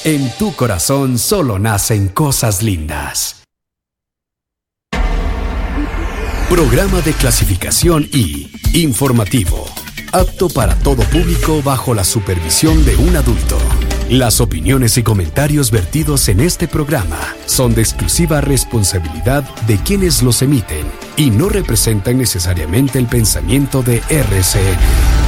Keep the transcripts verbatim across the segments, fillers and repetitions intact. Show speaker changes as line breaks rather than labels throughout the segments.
En tu corazón solo nacen cosas lindas. Programa de clasificación I, informativo, apto para todo público bajo la supervisión de un adulto. Las opiniones y comentarios vertidos en este programa son de exclusiva responsabilidad de quienes los emiten y no representan necesariamente el pensamiento de R C N.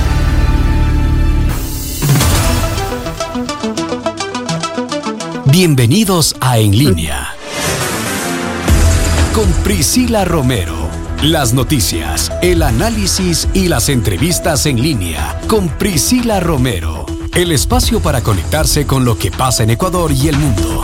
Bienvenidos a En Línea con Priscila Romero. Las noticias, el análisis y las entrevistas en línea con Priscila Romero. El espacio para conectarse con lo que pasa en Ecuador y el mundo.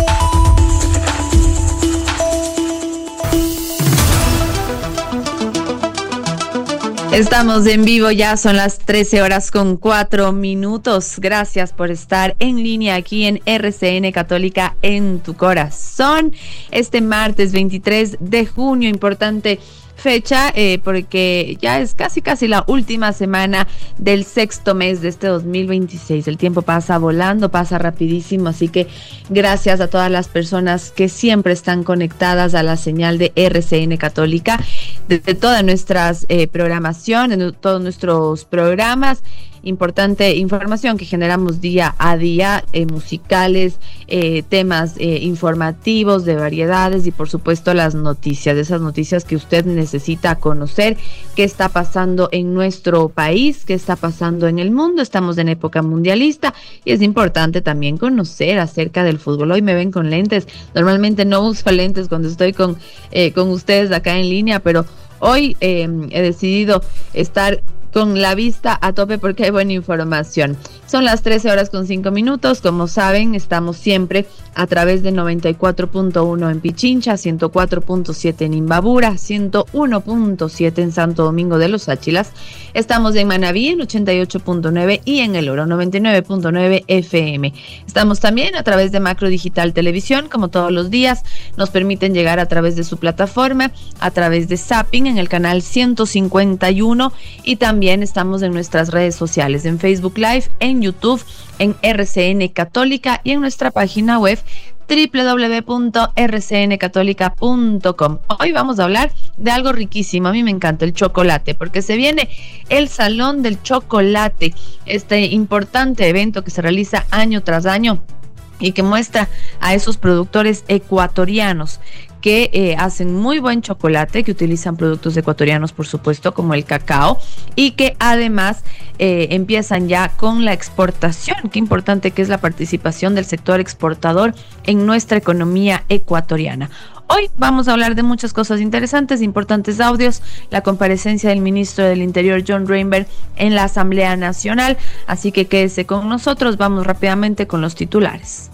Estamos en vivo, ya son las trece horas con cuatro minutos. Gracias por estar en línea aquí en R C N Católica en tu corazón. Este martes veintitrés de junio, importante fecha eh, porque ya es casi casi la última semana del sexto mes de este dos mil veintiséis. El tiempo pasa volando, pasa rapidísimo, así que gracias a todas las personas que siempre están conectadas a la señal de R C N Católica, desde todas nuestras eh, programaciones, de todos nuestros programas. Importante información que generamos día a día, eh, musicales, eh, temas eh, informativos de variedades y por supuesto las noticias, de esas noticias que usted necesita conocer, qué está pasando en nuestro país, qué está pasando en el mundo. Estamos en época mundialista y es importante también conocer acerca del fútbol. Hoy me ven con lentes, normalmente no uso lentes cuando estoy con, eh, con ustedes acá en línea, pero hoy eh, he decidido estar con la vista a tope porque hay buena información. Son las trece horas con cinco minutos. Como saben, estamos siempre a través de noventa y cuatro punto uno en Pichincha, ciento cuatro punto siete en Imbabura, ciento uno punto siete en Santo Domingo de los Áchilas. Estamos en Manabí en ochenta y ocho punto nueve y en El Oro noventa y nueve punto nueve F M. Estamos también a través de Macro Digital Televisión, como todos los días. Nos permiten llegar a través de su plataforma, a través de Zapping en el canal ciento cincuenta y uno y también estamos en nuestras redes sociales, en Facebook Live, en YouTube, en R C N Católica y en nuestra página web doble u doble u doble u punto r c n católica punto com. Hoy vamos a hablar de algo riquísimo. A mí me encanta el chocolate, porque se viene el Salón del Chocolate, este importante evento que se realiza año tras año y que muestra a esos productores ecuatorianos que eh, hacen muy buen chocolate, que utilizan productos ecuatorianos, por supuesto, como el cacao, y que además eh, empiezan ya con la exportación. Qué importante que es la participación del sector exportador en nuestra economía ecuatoriana. Hoy vamos a hablar de muchas cosas interesantes, importantes audios, la comparecencia del ministro del Interior, John Reinberg, en la Asamblea Nacional, así que quédese con nosotros. Vamos rápidamente con los titulares.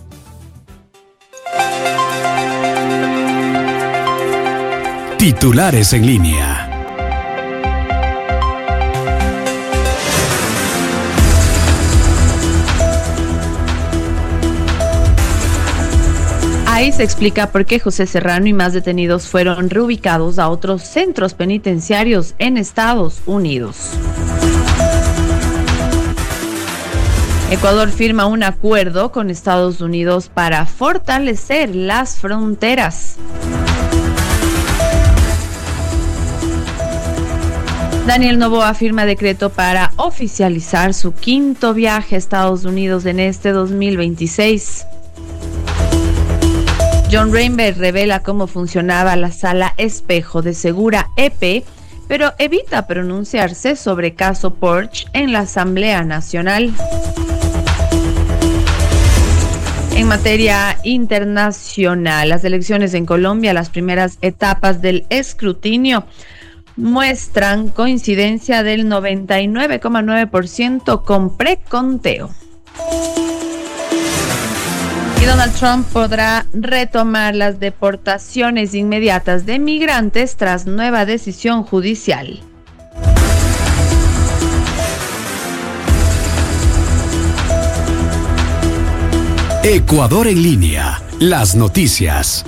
Titulares en línea.
Ahí se explica por qué José Serrano y más detenidos fueron reubicados a otros centros penitenciarios en Estados Unidos. Ecuador firma un acuerdo con Estados Unidos para fortalecer las fronteras. Daniel Noboa firma decreto para oficializar su quinto viaje a Estados Unidos en este dos mil veintiséis. John Reinberg revela cómo funcionaba la sala espejo de Segura E P, pero evita pronunciarse sobre caso Porsche en la Asamblea Nacional. En materia internacional, las elecciones en Colombia, las primeras etapas del escrutinio muestran coincidencia del noventa y nueve coma nueve por ciento con preconteo. Y Donald Trump podrá retomar las deportaciones inmediatas de migrantes tras nueva decisión judicial.
Ecuador en línea, las noticias.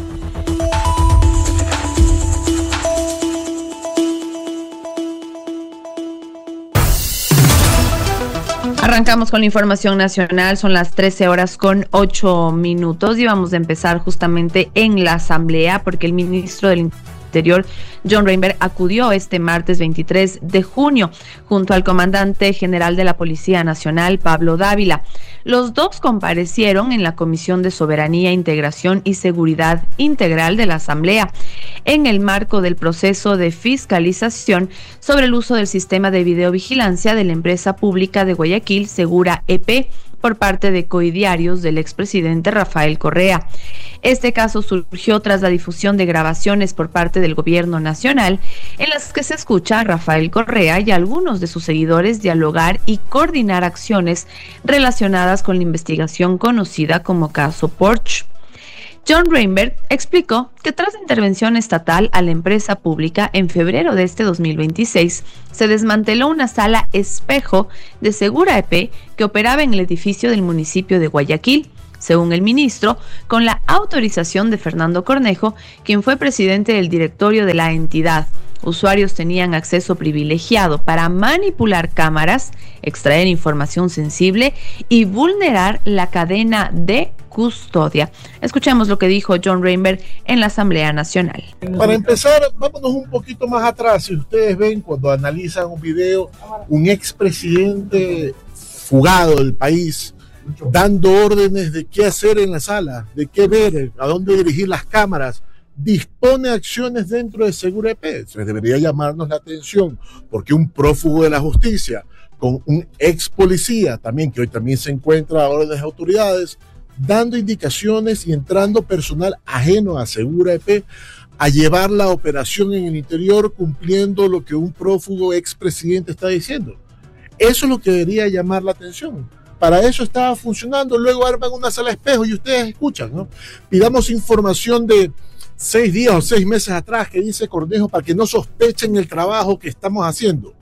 Arrancamos con la información nacional, son las trece horas con ocho minutos y vamos a empezar justamente en la Asamblea porque el ministro del Interior, John Reinberg, acudió este martes veintitrés de junio junto al comandante general de la Policía Nacional, Pablo Dávila. Los dos comparecieron en la Comisión de Soberanía, Integración y Seguridad Integral de la Asamblea en el marco del proceso de fiscalización sobre el uso del sistema de videovigilancia de la empresa pública de Guayaquil, Segura E P, por parte de coidiarios del expresidente Rafael Correa. Este caso surgió tras la difusión de grabaciones por parte del gobierno nacional en las que se escucha a Rafael Correa y a algunos de sus seguidores dialogar y coordinar acciones relacionadas con la investigación conocida como caso Porsche. John Reinberg explicó que tras la intervención estatal a la empresa pública en febrero de este dos mil veintiséis, se desmanteló una sala espejo de Segura E P que operaba en el edificio del municipio de Guayaquil, según el ministro, con la autorización de Fernando Cornejo, quien fue presidente del directorio de la entidad. Usuarios tenían acceso privilegiado para manipular cámaras, extraer información sensible y vulnerar la cadena de custodia. Escuchemos lo que dijo John Reinberg en la Asamblea Nacional.
Para empezar, vámonos un poquito más atrás. Si ustedes ven cuando analizan un video, un expresidente fugado del país dando órdenes de qué hacer en la sala, de qué ver, a dónde dirigir las cámaras, dispone acciones dentro de Segura E P. Se debería llamarnos la atención porque un prófugo de la justicia con un ex policía también, que hoy también se encuentra a órdenes de autoridades, dando indicaciones y entrando personal ajeno a Segura E P a llevar la operación en el interior cumpliendo lo que un prófugo expresidente está diciendo. Eso es lo que debería llamar la atención. Para eso estaba funcionando. Luego arman una sala espejo y ustedes escuchan, ¿no? Pidamos información de seis días o seis meses atrás que dice Cornejo para que no sospechen el trabajo que estamos haciendo.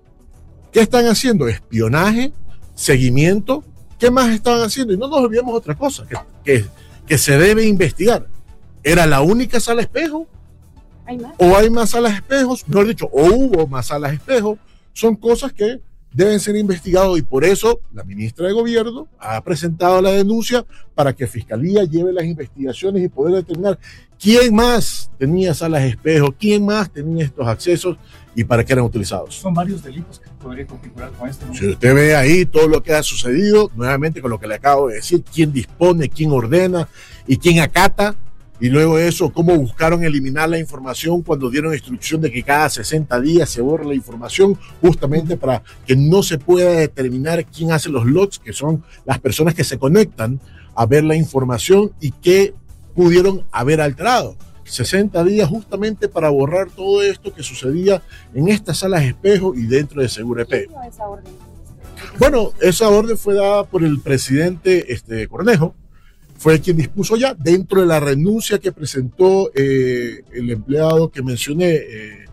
¿Qué están haciendo? Espionaje, seguimiento. ¿Qué más estaban haciendo? Y no nos olvidemos otra cosa, que, que, que se debe investigar. ¿Era la única sala espejo? ¿Hay más? ¿O hay más salas espejos? Mejor dicho, o hubo más salas espejo. Son cosas que deben ser investigados y por eso la ministra de Gobierno ha presentado la denuncia para que Fiscalía lleve las investigaciones y poder determinar quién más tenía salas espejo, quién más tenía estos accesos y para qué eran utilizados.
Son varios delitos que podría configurar con este, ¿no?
Si usted ve ahí todo lo que ha sucedido, nuevamente con lo que le acabo de decir, quién dispone, quién ordena y quién acata, y luego eso, cómo buscaron eliminar la información cuando dieron instrucción de que cada sesenta días se borre la información, justamente para que no se pueda determinar quién hace los logs, que son las personas que se conectan a ver la información y que pudieron haber alterado. sesenta días justamente para borrar todo esto que sucedía en estas salas espejo y dentro de Segura E P.
Esa orden?
Bueno, esa orden fue dada por el presidente este, Cornejo, fue quien dispuso ya dentro de la renuncia que presentó eh, el empleado que mencioné, eh,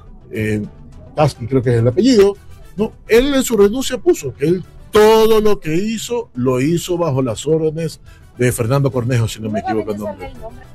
eh, Tasky creo que es el apellido, no, él en su renuncia puso que él todo lo que hizo, lo hizo bajo las órdenes de Fernando Cornejo, si no me equivoco el nombre.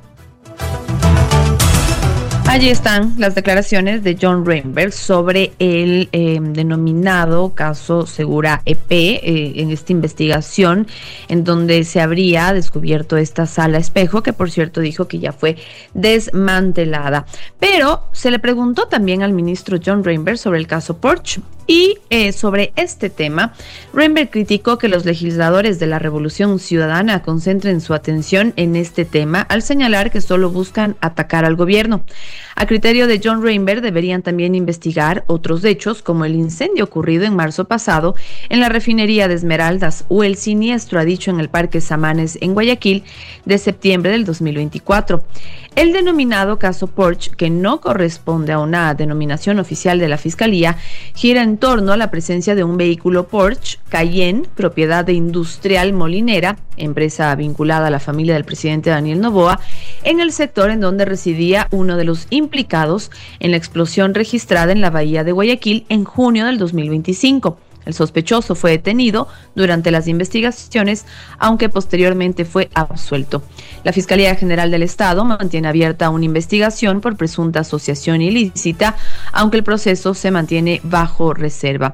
Allí están las declaraciones de John Reinberg sobre el eh, denominado caso Segura E P, eh, en esta investigación en donde se habría descubierto esta sala espejo, que por cierto dijo que ya fue desmantelada. Pero se le preguntó también al ministro John Reinberg sobre el caso Porsche. Y eh, sobre este tema, Reinberg criticó que los legisladores de la Revolución Ciudadana concentren su atención en este tema al señalar que solo buscan atacar al gobierno. A criterio de John Reinberg, deberían también investigar otros hechos como el incendio ocurrido en marzo pasado en la refinería de Esmeraldas o el siniestro, ha dicho, en el Parque Samanes en Guayaquil de septiembre del dos mil veinticuatro. El denominado caso Porsche, que no corresponde a una denominación oficial de la Fiscalía, gira en torno a la presencia de un vehículo Porsche Cayenne, propiedad de Industrial Molinera, empresa vinculada a la familia del presidente Daniel Noboa, en el sector en donde residía uno de los implicados en la explosión registrada en la bahía de Guayaquil en junio del dos mil veinticinco. El sospechoso fue detenido durante las investigaciones, aunque posteriormente fue absuelto. La Fiscalía General del Estado mantiene abierta una investigación por presunta asociación ilícita, aunque el proceso se mantiene bajo reserva.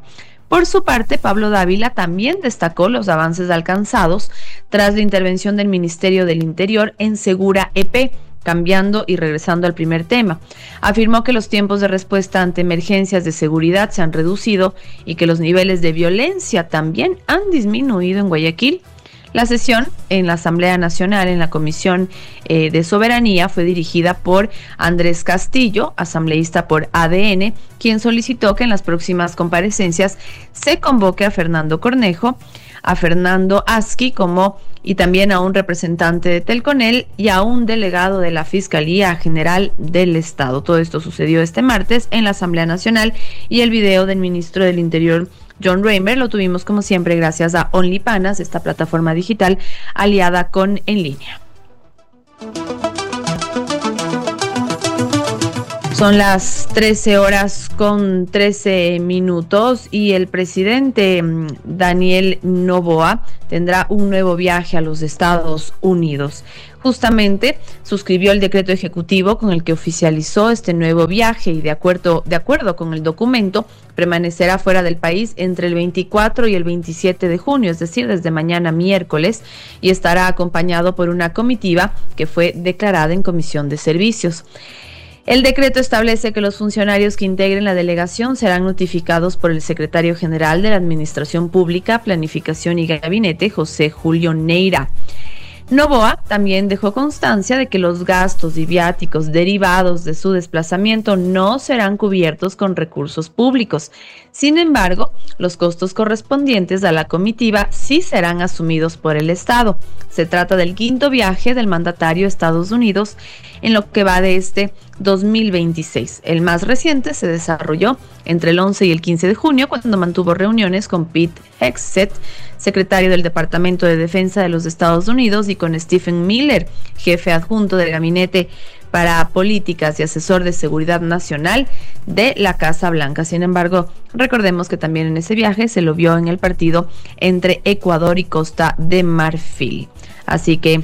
Por su parte, Pablo Dávila también destacó los avances alcanzados tras la intervención del Ministerio del Interior en Segura E P, cambiando y regresando al primer tema. Afirmó que los tiempos de respuesta ante emergencias de seguridad se han reducido y que los niveles de violencia también han disminuido en Guayaquil. La sesión en la Asamblea Nacional, en la Comisión eh, de Soberanía, fue dirigida por Andrés Castillo, asambleísta por A D N, quien solicitó que en las próximas comparecencias se convoque a Fernando Cornejo, a Fernando Asqui como y también a un representante de Telconel y a un delegado de la Fiscalía General del Estado. Todo esto sucedió este martes en la Asamblea Nacional y el video del ministro del Interior, John Raymer, lo tuvimos como siempre gracias a OnlyPanas, esta plataforma digital aliada con En Línea. Son las trece horas con trece minutos y el presidente Daniel Noboa tendrá un nuevo viaje a los Estados Unidos. Justamente suscribió el decreto ejecutivo con el que oficializó este nuevo viaje y de acuerdo, de acuerdo con el documento permanecerá fuera del país entre el veinticuatro y el veintisiete de junio, es decir, desde mañana miércoles, y estará acompañado por una comitiva que fue declarada en comisión de servicios. El decreto establece que los funcionarios que integren la delegación serán notificados por el secretario general de la Administración Pública, Planificación y Gabinete, José Julio Neira. Noboa también dejó constancia de que los gastos y viáticos derivados de su desplazamiento no serán cubiertos con recursos públicos. Sin embargo, los costos correspondientes a la comitiva sí serán asumidos por el Estado. Se trata del quinto viaje del mandatario a Estados Unidos en lo que va de este dos mil veintiséis. El más reciente se desarrolló entre el once y el quince de junio, cuando mantuvo reuniones con Pete Hegseth, secretario del Departamento de Defensa de los Estados Unidos, y con Stephen Miller, jefe adjunto del Gabinete para Políticas y asesor de Seguridad Nacional de la Casa Blanca. Sin embargo, recordemos que también en ese viaje se lo vio en el partido entre Ecuador y Costa de Marfil. Así que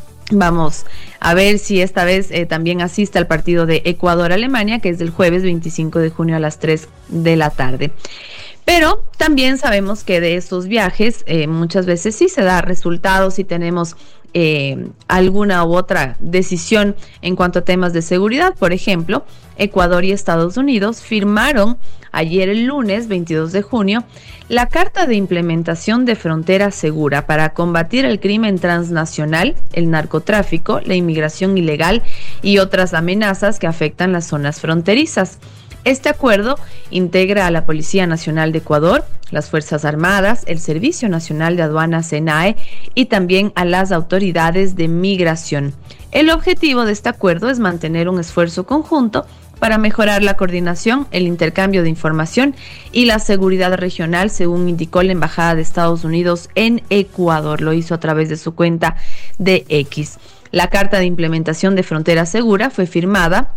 vamos a ver si esta vez eh, también asiste al partido de Ecuador-Alemania, que es del jueves veinticinco de junio a las tres de la tarde. Pero también sabemos que de estos viajes eh, muchas veces sí se da resultados y tenemos eh, alguna u otra decisión en cuanto a temas de seguridad. Por ejemplo, Ecuador y Estados Unidos firmaron ayer, el lunes veintidós de junio, la Carta de Implementación de Frontera Segura para combatir el crimen transnacional, el narcotráfico, la inmigración ilegal y otras amenazas que afectan las zonas fronterizas. Este acuerdo integra a la Policía Nacional de Ecuador, las Fuerzas Armadas, el Servicio Nacional de Aduanas SENAE y también a las autoridades de migración. El objetivo de este acuerdo es mantener un esfuerzo conjunto para mejorar la coordinación, el intercambio de información y la seguridad regional, según indicó la Embajada de Estados Unidos en Ecuador. Lo hizo a través de su cuenta de X. La Carta de Implementación de Frontera Segura fue firmada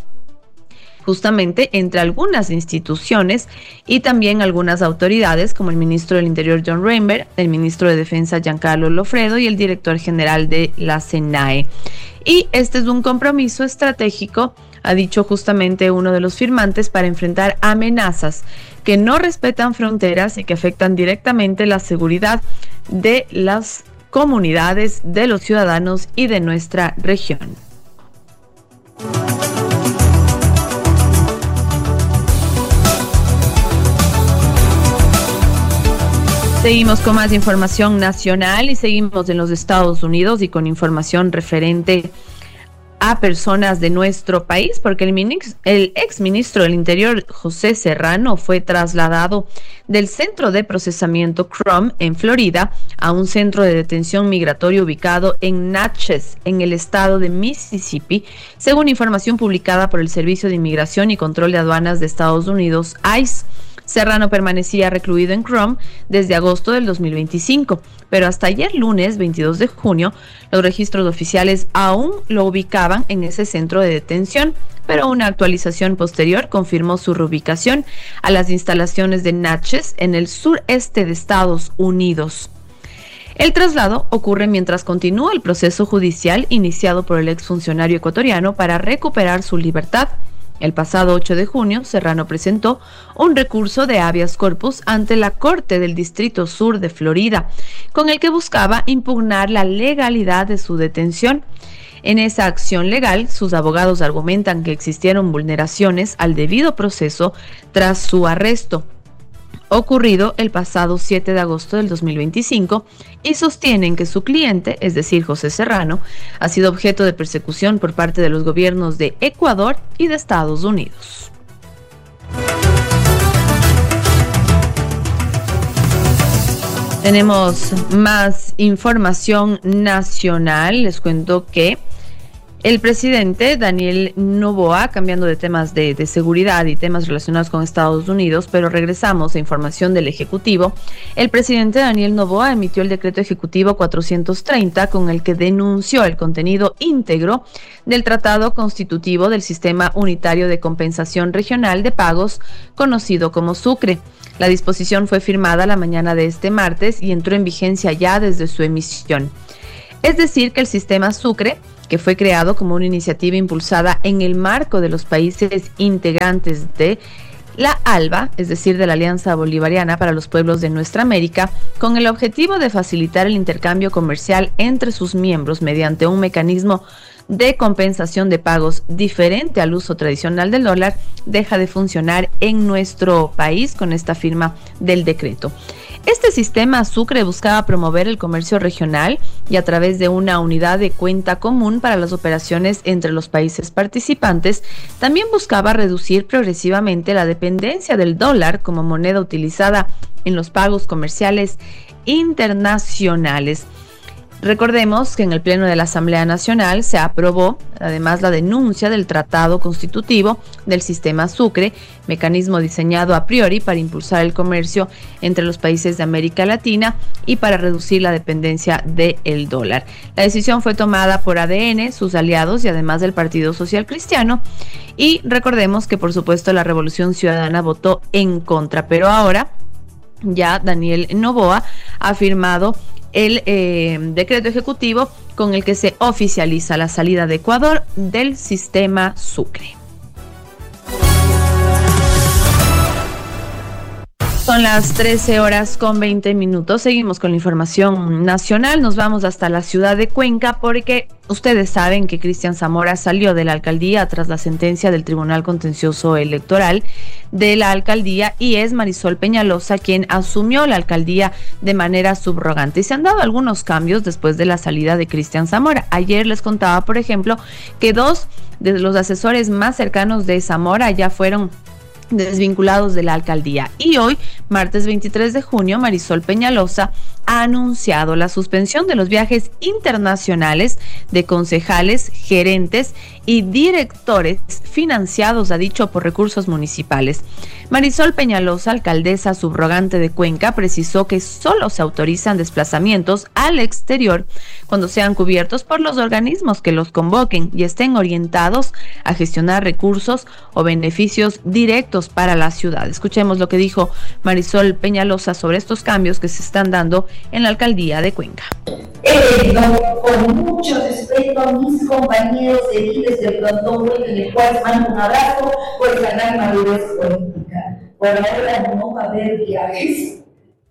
justamente entre algunas instituciones y también algunas autoridades, como el ministro del Interior John Raymer, el ministro de Defensa Giancarlo Lofredo y el director general de la SENAE. Y este es un compromiso estratégico, ha dicho justamente uno de los firmantes, para enfrentar amenazas que no respetan fronteras y que afectan directamente la seguridad de las comunidades, de los ciudadanos y de nuestra región. Seguimos con más información nacional y seguimos en los Estados Unidos y con información referente a personas de nuestro país, porque el, minix, el ex ministro del Interior, José Serrano, fue trasladado del centro de procesamiento C R O M en Florida a un centro de detención migratorio ubicado en Natchez, en el estado de Mississippi, según información publicada por el Servicio de Inmigración y Control de Aduanas de Estados Unidos, ICE. Serrano permanecía recluido en C R O M desde agosto del dos mil veinticinco, pero hasta ayer lunes veintidós de junio los registros oficiales aún lo ubicaban en ese centro de detención, pero una actualización posterior confirmó su reubicación a las instalaciones de Natchez en el sureste de Estados Unidos. El traslado ocurre mientras continúa el proceso judicial iniciado por el exfuncionario ecuatoriano para recuperar su libertad El pasado ocho de junio, Serrano presentó un recurso de habeas corpus ante la Corte del Distrito Sur de Florida, con el que buscaba impugnar la legalidad de su detención. En esa acción legal, sus abogados argumentan que existieron vulneraciones al debido proceso tras su arresto, ocurrido el pasado siete de agosto del dos mil veinticinco, y sostienen que su cliente, es decir, José Serrano, ha sido objeto de persecución por parte de los gobiernos de Ecuador y de Estados Unidos. Tenemos más información nacional. Les cuento que el presidente Daniel Noboa, cambiando de temas de, de seguridad y temas relacionados con Estados Unidos, pero regresamos a información del Ejecutivo. El presidente Daniel Noboa emitió el decreto ejecutivo cuatrocientos treinta, con el que denunció el contenido íntegro del Tratado Constitutivo del Sistema Unitario de Compensación Regional de Pagos, conocido como SUCRE. La disposición fue firmada la mañana de este martes y entró en vigencia ya desde su emisión. Es decir, que el sistema SUCRE, que fue creado como una iniciativa impulsada en el marco de los países integrantes de la ALBA, es decir, de la Alianza Bolivariana para los Pueblos de Nuestra América, con el objetivo de facilitar el intercambio comercial entre sus miembros mediante un mecanismo de compensación de pagos diferente al uso tradicional del dólar, deja de funcionar en nuestro país con esta firma del decreto. Este sistema SUCRE buscaba promover el comercio regional y, a través de una unidad de cuenta común para las operaciones entre los países participantes, también buscaba reducir progresivamente la dependencia del dólar como moneda utilizada en los pagos comerciales internacionales. Recordemos que en el Pleno de la Asamblea Nacional se aprobó además la denuncia del Tratado Constitutivo del Sistema SUCRE, mecanismo diseñado a priori para impulsar el comercio entre los países de América Latina y para reducir la dependencia del dólar. La decisión fue tomada por A D N, sus aliados y además del Partido Social Cristiano, y recordemos que por supuesto la Revolución Ciudadana votó en contra, pero ahora ya Daniel Noboa ha firmado el eh, decreto ejecutivo con el que se oficializa la salida de Ecuador del sistema SUCRE. Son las trece horas con veinte minutos. Seguimos con la información nacional. Nos vamos hasta la ciudad de Cuenca porque ustedes saben que Cristian Zamora salió de la alcaldía tras la sentencia del Tribunal Contencioso Electoral de la alcaldía, y es Marisol Peñalosa quien asumió la alcaldía de manera subrogante. Y se han dado algunos cambios después de la salida de Cristian Zamora. Ayer les contaba, por ejemplo, que dos de los asesores más cercanos de Zamora ya fueron desvinculados de la alcaldía, y hoy, martes veintitrés de junio, Marisol Peñalosa ha anunciado la suspensión de los viajes internacionales de concejales, gerentes y directores financiados, ha dicho, por recursos municipales. Marisol Peñalosa, alcaldesa subrogante de Cuenca, precisó que solo se autorizan desplazamientos al exterior cuando sean cubiertos por los organismos que los convoquen y estén orientados a gestionar recursos o beneficios directos para la ciudad. Escuchemos lo que dijo Marisol Peñalosa sobre estos cambios que se están dando en la alcaldía de Cuenca.
Eh, no, con mucho respeto a mis compañeros de líderes del plantón Cuenca, en el cual mando un abrazo por esa gran madurez política. Por ahora no va a haber viajes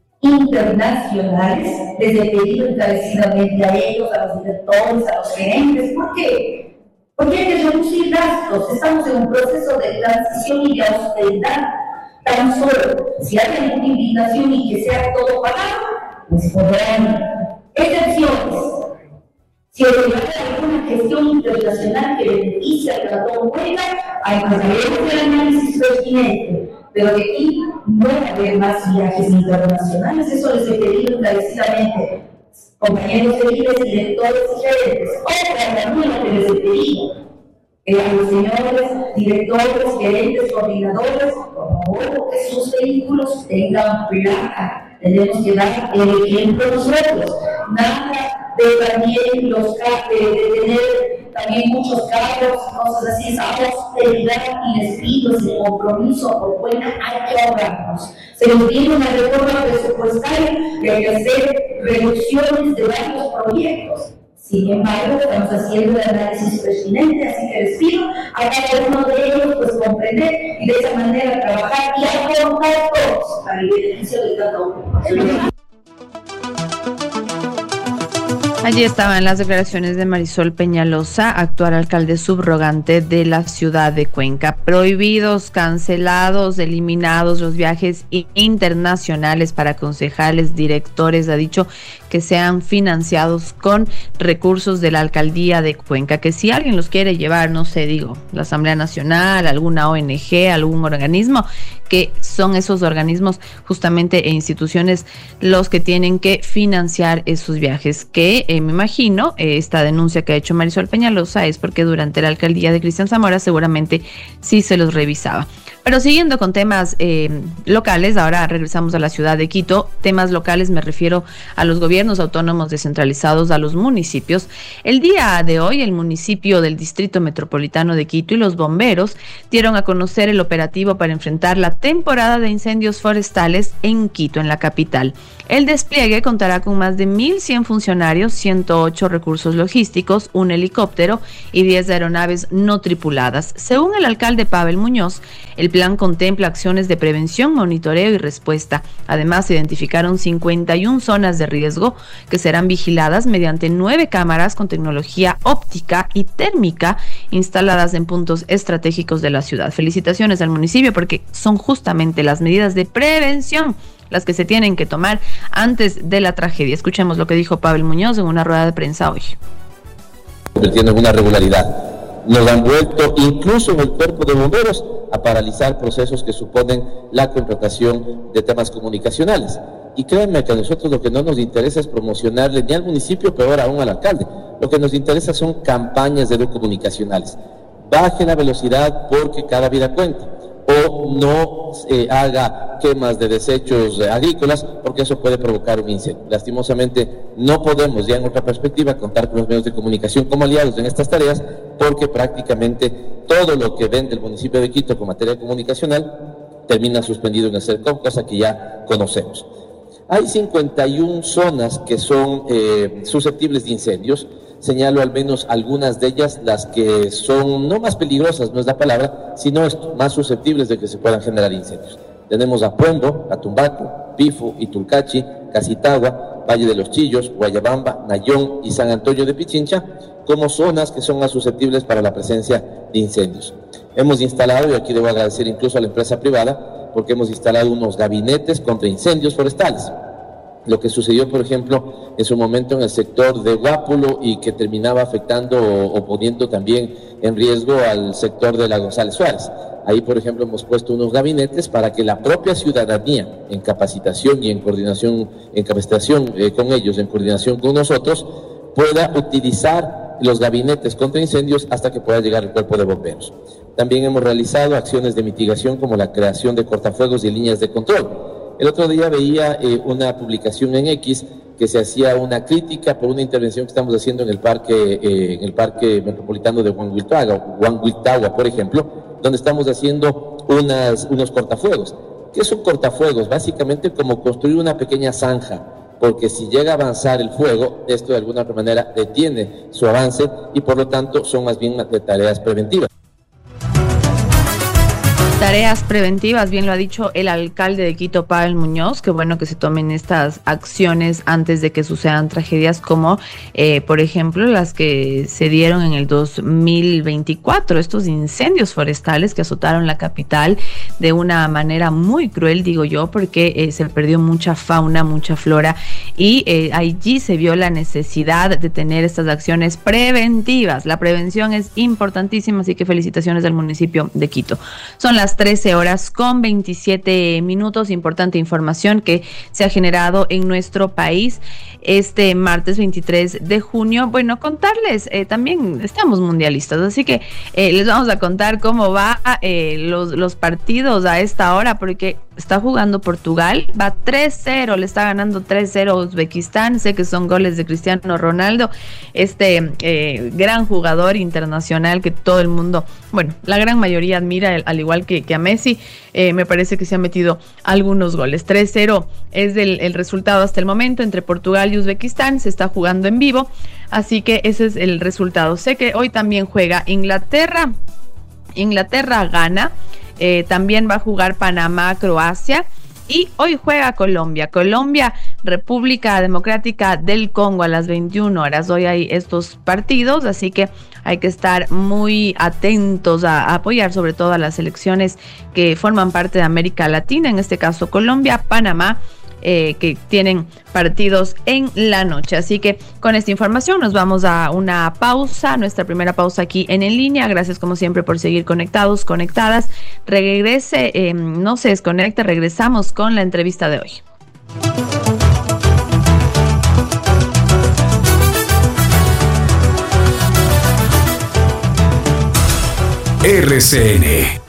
internacionales. Les he pedido encarecidamente a ellos, a los directores, a los gerentes. ¿Por qué? Porque hay que reducir gastos. Estamos en un proceso de transición y de austeridad. Tan solo, si hay alguna invitación y que sea todo pagado, pues podrán. Excepciones. Si hay alguna gestión internacional que beneficia al Plantón Cuenca, hay que hacer el análisis pertinente. Pero de aquí no va a haber más viajes internacionales. Eso les he pedido encarecidamente, compañeros de líderes, directores y gerentes. Otra también que les he pedido. Eh, a los señores directores, gerentes, coordinadores, por favor, que sus vehículos tengan placa. Tenemos que dar el ejemplo nosotros. Nada de también los de, de tener también muchos carros, cosas así, esa austeridad, y les pido ese compromiso por Cuenca, hay que ahorrarnos. Se nos viene una reforma presupuestaria que hay que hacer reducciones de varios proyectos. Sin embargo, estamos haciendo el análisis pertinente, así que les pido a cada uno de ellos pues comprender y de esa manera trabajar y aportar todos para el beneficio de cada uno.
Allí estaban las declaraciones de Marisol Peñalosa, actual alcalde subrogante de la ciudad de Cuenca. Prohibidos, cancelados, eliminados los viajes internacionales para concejales, directores, ha dicho que sean financiados con recursos de la alcaldía de Cuenca, que si alguien los quiere llevar, no sé, digo, la Asamblea Nacional, alguna O N G, algún organismo, que son esos organismos justamente e instituciones los que tienen que financiar esos viajes, que eh, me imagino, eh, esta denuncia que ha hecho Marisol Peñalosa es porque durante la alcaldía de Cristian Zamora seguramente sí se los revisaba. Pero siguiendo con temas eh, locales, ahora regresamos a la ciudad de Quito. Temas locales me refiero a los gobiernos autónomos descentralizados, a los municipios. El día de hoy, el municipio del Distrito Metropolitano de Quito y los bomberos dieron a conocer el operativo para enfrentar la temporada de incendios forestales en Quito, en la capital. El despliegue contará con más de mil cien funcionarios, ciento ocho recursos logísticos, un helicóptero y diez aeronaves no tripuladas. Según el alcalde Pavel Muñoz, el plan contempla acciones de prevención, monitoreo y respuesta. Además, se identificaron cincuenta y una zonas de riesgo que serán vigiladas mediante nueve cámaras con tecnología óptica y térmica instaladas en puntos estratégicos de la ciudad. Felicitaciones al municipio porque son justamente las medidas de prevención las que se tienen que tomar antes de la tragedia. Escuchemos lo que dijo Pavel Muñoz en una rueda de prensa hoy.
Convirtiendo en una regularidad. Nos han vuelto, incluso en el cuerpo de bomberos, a paralizar procesos que suponen la contratación de temas comunicacionales. Y créanme que a nosotros lo que no nos interesa es promocionarle ni al municipio, peor aún al alcalde. Lo que nos interesa son campañas de comunicacionales. Baje la velocidad porque cada vida cuenta. O no eh, haga quemas de desechos eh, agrícolas, porque eso puede provocar un incendio. Lastimosamente no podemos, ya en otra perspectiva, contar con los medios de comunicación como aliados en estas tareas, porque prácticamente todo lo que vende el municipio de Quito con materia comunicacional termina suspendido en el CERCOM, cosa que ya conocemos. Hay cincuenta y una zonas que son eh, susceptibles de incendios. Señalo al menos algunas de ellas, las que son no más peligrosas, no es la palabra, sino esto, más susceptibles de que se puedan generar incendios. Tenemos a Puembo, a Tumbaco, Pifo, Itulcachi, Casitagua, Valle de los Chillos, Guayabamba, Nayón y San Antonio de Pichincha como zonas que son más susceptibles para la presencia de incendios. Hemos instalado, y aquí debo agradecer incluso a la empresa privada, porque hemos instalado unos gabinetes contra incendios forestales. Lo que sucedió, por ejemplo, en su momento en el sector de Guápulo y que terminaba afectando o, o poniendo también en riesgo al sector de la González Suárez. Ahí, por ejemplo, hemos puesto unos gabinetes para que la propia ciudadanía, en capacitación y en coordinación, en capacitación eh, con ellos, en coordinación con nosotros, pueda utilizar los gabinetes contra incendios hasta que pueda llegar el cuerpo de bomberos. También hemos realizado acciones de mitigación como la creación de cortafuegos y líneas de control. El otro día veía eh, una publicación en X que se hacía una crítica por una intervención que estamos haciendo en el parque, eh, en el parque metropolitano de Huanguiltagua, Huanguiltagua, por ejemplo, donde estamos haciendo unas, unos cortafuegos. ¿Qué son cortafuegos? Básicamente como construir una pequeña zanja, porque si llega a avanzar el fuego, esto de alguna otra manera detiene su avance y por lo tanto son más bien de tareas preventivas.
Tareas preventivas, bien lo ha dicho el alcalde de Quito, Pavel Muñoz, que bueno que se tomen estas acciones antes de que sucedan tragedias como, eh, por ejemplo, las que se dieron en el dos mil veinticuatro, estos incendios forestales que azotaron la capital de una manera muy cruel, digo yo, porque eh, se perdió mucha fauna, mucha flora, y eh, allí se vio la necesidad de tener estas acciones preventivas. La prevención es importantísima, así que felicitaciones al municipio de Quito. Son las trece horas con veintisiete minutos. Importante información que se ha generado en nuestro país este martes veintitrés de junio. Bueno, contarles, eh, también estamos mundialistas, así que eh, les vamos a contar cómo va eh, los, los partidos a esta hora, porque está jugando Portugal, va tres cero, le está ganando tres cero a Uzbekistán. Sé que son goles de Cristiano Ronaldo, este eh, gran jugador internacional que todo el mundo, bueno, la gran mayoría admira, al igual que, que a Messi. Eh, me parece que se han metido algunos goles. tres cero es el, el resultado hasta el momento entre Portugal y Uzbekistán. Se está jugando en vivo, así que ese es el resultado. Sé que hoy también juega Inglaterra. Inglaterra gana. Eh, también va a jugar Panamá, Croacia. Y hoy juega Colombia. Colombia, República Democrática del Congo a las veintiuna horas. Hoy hay estos partidos, así que hay que estar muy atentos a, a apoyar sobre todo a las selecciones que forman parte de América Latina. En este caso Colombia, Panamá, Eh, que tienen partidos en la noche. Así que con esta información nos vamos a una pausa, nuestra primera pausa aquí en En Línea. Gracias como siempre por seguir conectados, conectadas. Regrese, eh, no se desconecte, regresamos con la entrevista de hoy.
R C N